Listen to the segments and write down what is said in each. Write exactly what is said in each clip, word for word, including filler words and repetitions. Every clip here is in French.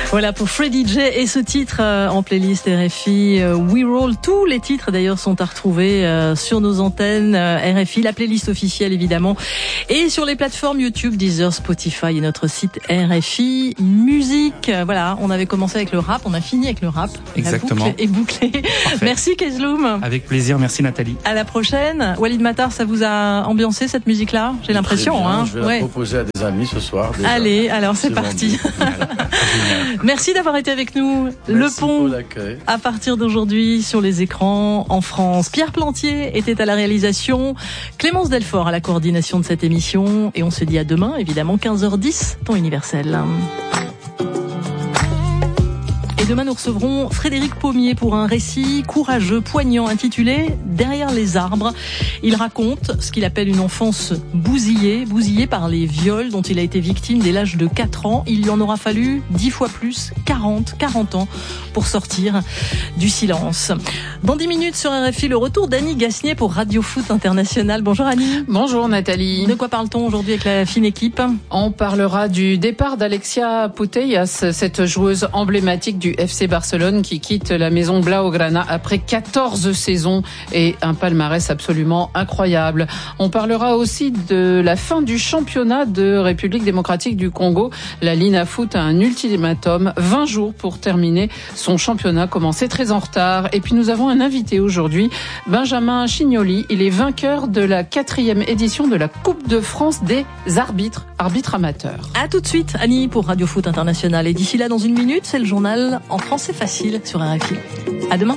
Voilà pour Freddie J et ce titre euh, en playlist R F I euh, We Roll. Tous les titres d'ailleurs sont à retrouver euh, sur nos antennes euh, R F I, la playlist officielle évidemment, et sur les plateformes YouTube, Deezer, Spotify et notre site R F I Musique. Voilà, on avait commencé avec le rap, on a fini avec le rap. Exactement. La boucle est bouclée. Parfait. Merci Kezloum. Avec plaisir, merci Nathalie. À la prochaine. Walid Matar, ça vous a ambiancé cette musique-là? J'ai l'impression. Très bien, hein. Je vais ouais. la proposer à des amis ce soir. Déjà. Allez, alors c'est, c'est parti. Merci d'avoir été avec nous. Merci le pont à partir d'aujourd'hui sur les écrans en France. Pierre Plantier était à la réalisation, Clémence Delfort à la coordination de cette émission, et on se dit à demain, évidemment, quinze heures dix, temps universel. Et demain, nous recevrons Frédéric Pommier pour un récit courageux, poignant, intitulé « Derrière les arbres ». Il raconte ce qu'il appelle une enfance bousillée, bousillée par les viols dont il a été victime dès l'âge de quatre ans. Il lui en aura fallu dix fois plus, quarante, quarante ans, pour sortir du silence. Dans dix minutes sur R F I, le retour d'Annie Gasnier pour Radio Foot International. Bonjour Annie. Bonjour Nathalie. De quoi parle-t-on aujourd'hui avec la fine équipe? On parlera du départ d'Alexia Putellas, cette joueuse emblématique du F C Barcelone qui quitte la maison Blaugrana après quatorze saisons et un palmarès absolument incroyable. On parlera aussi de la fin du championnat de République démocratique du Congo. La Linafoot a un ultimatum, vingt jours pour terminer son championnat, commencé très en retard. Et puis nous avons un invité aujourd'hui, Benjamin Chignoli. Il est vainqueur de la quatrième édition de la Coupe de France des arbitres, arbitres amateurs. À tout de suite Annie pour Radio Foot International. Et d'ici là, dans une minute, c'est le journal en français facile sur R F I. À demain.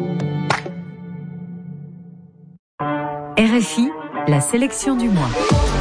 R F I, la sélection du mois.